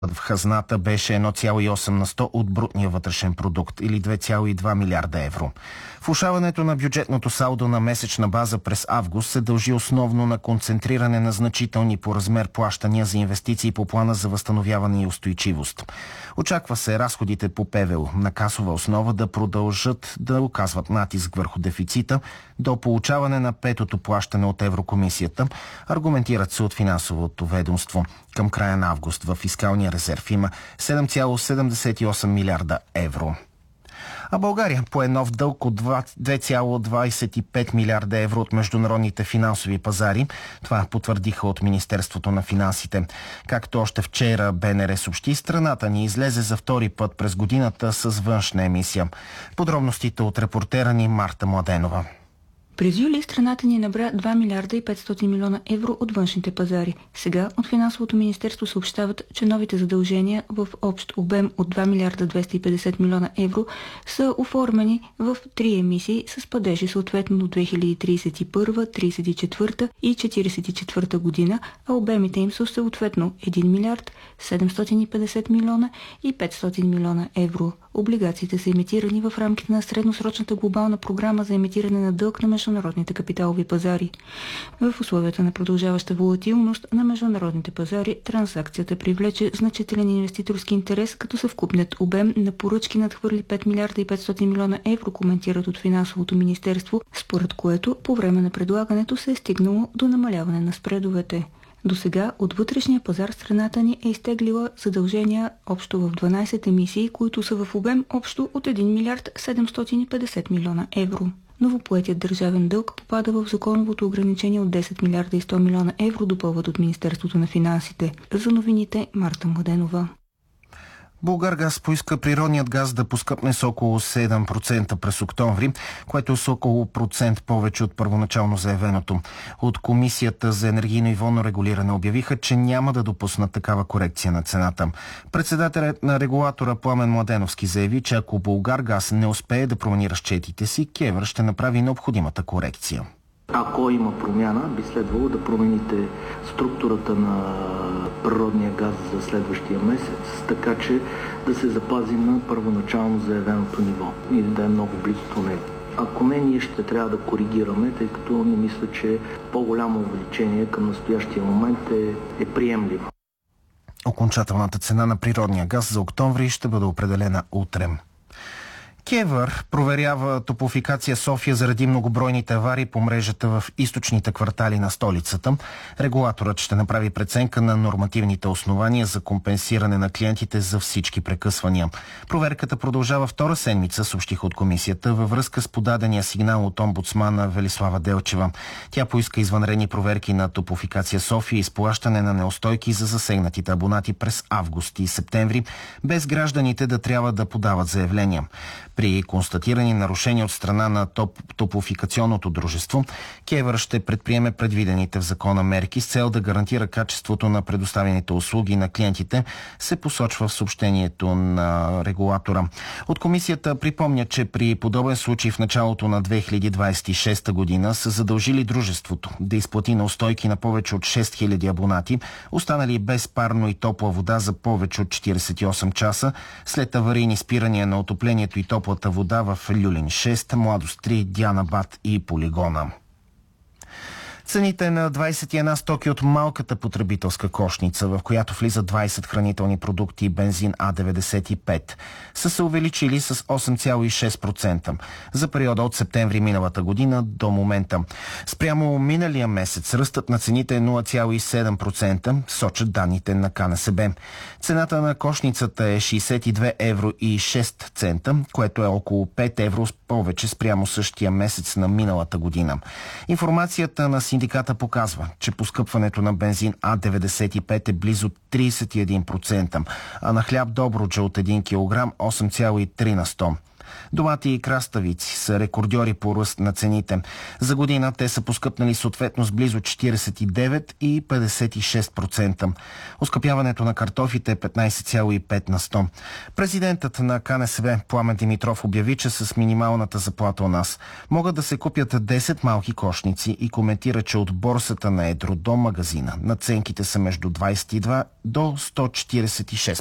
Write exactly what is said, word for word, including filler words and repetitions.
в хазната беше едно цяло и осем на сто от брутния вътрешен продукт или две цяло и два милиарда евро. Влошаването на бюджетното салдо на месечна база през август се дължи основно на концентриране на значителни по размер плащания за инвестиции по плана за възстановяване и устойчивост. Очаква се разходите по ПВУ на касова основа да продължат да оказват натиск върху дефицита до получаване на петото плащане от Еврокомисията, аргументират се от финансовото ведомство. Към края на август във фискалния резерв има седем цяло седемдесет и осем милиарда евро. А България пое нов дълг от две цяло двадесет и пет милиарда евро от международните финансови пазари. Това потвърдиха от Министерството на финансите. Както още вчера БНР съобщи, страната ни излезе за втори път през годината с външна емисия. Подробностите от репортера ни Марта Младенова. През юли страната ни набра два милиарда и петстотин милиона евро от външните пазари. Сега от Финансовото министерство съобщават, че новите задължения в общ обем от два милиарда двеста и петдесет милиона евро са оформени в три емисии с падежи съответно до две хиляди тридесет и първа, тридесет и четвърта и четиридесет и четвърта година, а обемите им са съответно един милиард седемстотин и петдесет милиона и петстотин милиона евро. Облигациите са емитирани в рамките на средносрочната глобална програма за емитиране на дълг на международните капиталови пазари. В условията на продължаваща волатилност на международните пазари, транзакцията привлече значителен инвеститорски интерес, като съвкупният обем на поръчки надхвърли пет милиарда и петстотин милиона евро, коментират от Финансовото министерство, според което по време на предлагането се е стигнало до намаляване на спредовете. До сега от вътрешния пазар страната ни е изтеглила задължения общо в дванадесет емисии, които са в обем общо от един милиард седемстотин и петдесет милиона евро. Новопоетият държавен дълг попада в законовото ограничение от десет милиарда и сто милиона евро, допълват от Министерството на финансите. За новините Марта Младенова. Булгаргаз поиска природният газ да поскъпне с около седем процента през октомври, което е с около процент повече от първоначално заявеното. От Комисията за енергийно и водно регулиране обявиха, че няма да допуснат такава корекция на цената. Председателят на регулатора Пламен Младеновски заяви, че ако Булгаргаз не успее да промени разчетите си, КЕВР ще направи необходимата корекция. Ако има промяна, би следвало да промените структурата на природния газ за следващия месец, така че да се запази на първоначално заявеното ниво и да е много близо до него. Ако не, ние ще трябва да коригираме, тъй като не мисля, че по-голямо увеличение към настоящия момент е, е приемливо. Окончателната цена на природния газ за октомври ще бъде определена утре. КЕВР проверява Топлофикация София заради многобройните аварии по мрежата в източните квартали на столицата. Регулаторът ще направи преценка на нормативните основания за компенсиране на клиентите за всички прекъсвания. Проверката продължава втора седмица, съобщиха от комисията, във връзка с подадения сигнал от омбудсмана Велислава Делчева. Тя поиска извънредни проверки на Топлофикация София и изплащане на неустойки за засегнатите абонати през август и септември, без гражданите да трябва да подават заявления. При констатирани нарушения от страна на топ, топлофикационното дружество, КЕВР ще предприеме предвидените в закона мерки с цел да гарантира качеството на предоставените услуги на клиентите, се посочва в съобщението на регулатора. От комисията припомня, че при подобен случай в началото на две хиляди двадесет и шеста година са задължили дружеството да изплати неустойки на повече от шест хиляди абонати, останали без парно и топла вода за повече от четиридесет и осем часа, след аварийни спирания на отоплението и топлата вода в Люлин шест, Младост три, Дианабад и Полигона. Цените на двадесет и една стоки от малката потребителска кошница, в която влизат двадесет хранителни продукти и бензин А деветдесет и пет, са се увеличили с осем цяло и шест процента за периода от септември миналата година до момента. Спрямо миналия месец ръстът на цените е нула цяло и седем процента, сочат данните на КНСБ. Цената на кошницата е шейсет и две евро и шест цента, което е около пет евро повече спрямо същия месец на миналата година. Информацията на синдиката показва, че поскъпването на бензин А деветдесет и пет е близо тридесет и един процента, а на хляб Добруджа от един килограм осем цяло и три на сто. Домати и краставици са рекордьори по ръст на цените. За година те са поскъпнали съответно с близо четиридесет и девет и петдесет и шест процента. Оскъпяването на картофите е петнайсет цяло и пет на сто. Президентът на КНСБ Пламен Димитров обяви, че с минималната заплата у нас могат да се купят десет малки кошници и коментира, че от борсата на едро до магазина надценките са между двайсет и два до сто четиридесет и шест